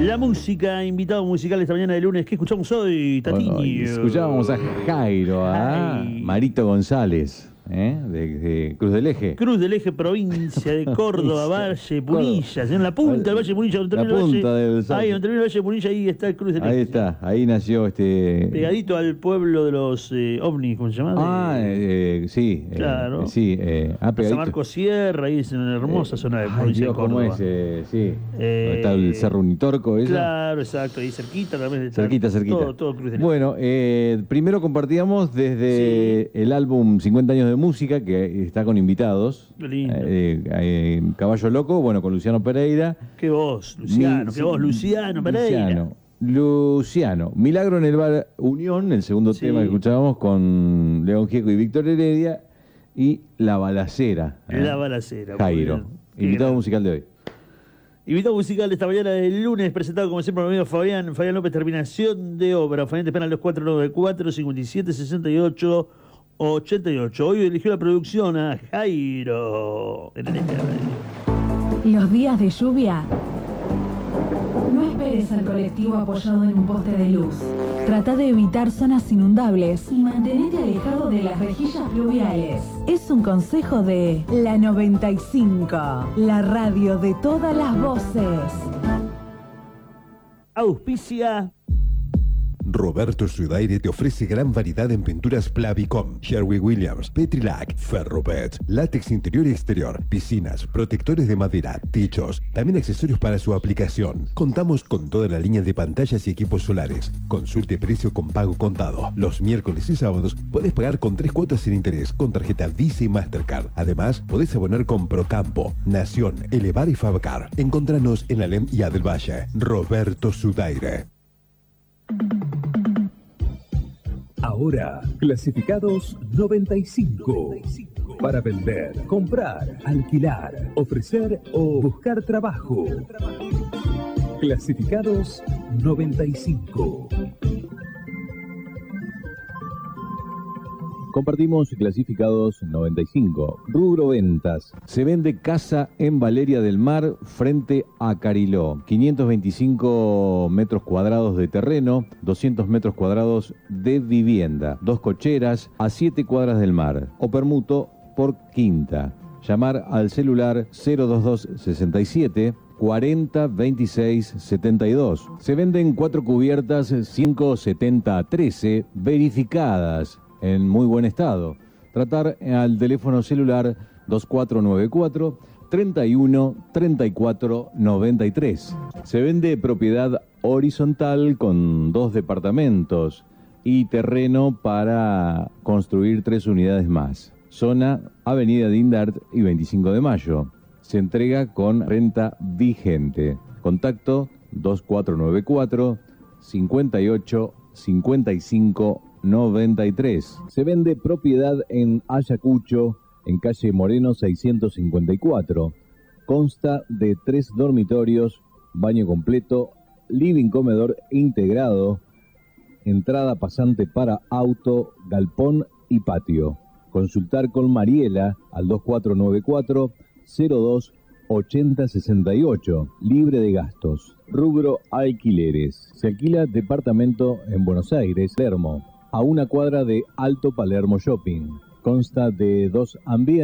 La música, invitado musical esta mañana de lunes. ¿Qué escuchamos hoy, Tatiño? Bueno, escuchábamos a Jairo, a Ay. Marito González, de Cruz del Eje. Cruz del Eje, provincia de Córdoba, Valle Punilla. En la punta del Valle Punilla, donde La termina el punta Valle. del Salto. Ahí, donde termina el Valle Punilla, ahí está el Cruz del Eje. Ahí está, ahí nació Pegadito al pueblo de los ovnis, ¿cómo se llama? Sí. Claro. Pegadito. San Marcos Sierra, ahí es una hermosa zona de Ay, provincia Dios, de Córdoba. ¿cómo es? Sí. ¿Dónde está el Cerro Unitorco? ¿Eso? Claro, exacto, ahí cerquita también. Está Cerquita. Todo Cruz del Eje. Bueno, primero compartíamos desde el álbum 50 años de música, que está con invitados. Qué lindo. Caballo Loco, bueno, con Luciano Pereira. Qué voz, Luciano, Luciano Pereira. Luciano. Milagro en el Bar Unión, el segundo tema que escuchábamos con León Gieco y Víctor Heredia. Y La Balacera. La Balacera. Jairo, invitado musical de hoy. Invitado musical de esta mañana del lunes, presentado como siempre por mi amigo Fabián López, terminación de obra. Fabián te espera en los 494 57 68 88. Hoy eligió la producción a Jairo. Los días de lluvia, no esperes al colectivo apoyado en un poste de luz. Trata de evitar zonas inundables y mantenete alejado de las rejillas pluviales. Es un consejo de La 95, la radio de todas las voces. Auspicia Roberto Sudaire te ofrece gran variedad en pinturas Plavicom, Sherwin-Williams, Petrilac, Ferrobet, látex interior y exterior, piscinas, protectores de madera, techos, también accesorios para su aplicación. Contamos con toda la línea de pantallas y equipos solares. Consulte precio con pago contado. Los miércoles y sábados podés pagar con 3 cuotas sin interés con tarjeta Visa y Mastercard. Además, podés abonar con Procampo, Nación, Elevar y Fabcar. Encontranos en Alem y Adel Valle. Roberto Sudaire. Ahora, clasificados 95. Para vender, comprar, alquilar, ofrecer o buscar trabajo. Clasificados 95. Compartimos clasificados 95. Rubro ventas. Se vende casa en Valeria del Mar frente a Cariló. 525 metros cuadrados de terreno, 200 metros cuadrados de vivienda. 2 cocheras a 7 cuadras del mar. O permuto por quinta. Llamar al celular 022 67 40 26 72. Se venden 4 cubiertas 570 13 verificadas en muy buen estado. Tratar al teléfono celular 2494 31 34 93. Se vende propiedad horizontal con 2 departamentos y terreno para construir 3 unidades más. Zona Avenida Dindart y 25 de Mayo. Se entrega con renta vigente. Contacto 2494 58 55 93. Se vende propiedad en Ayacucho, en calle Moreno 654. Consta de 3 dormitorios, baño completo, living comedor integrado, entrada pasante para auto, galpón y patio. Consultar con Mariela al 2494 02 8068, libre de gastos. Rubro alquileres. Se alquila departamento en Buenos Aires, Palermo, a 1 cuadra de Alto Palermo Shopping. Consta de 2 ambientes.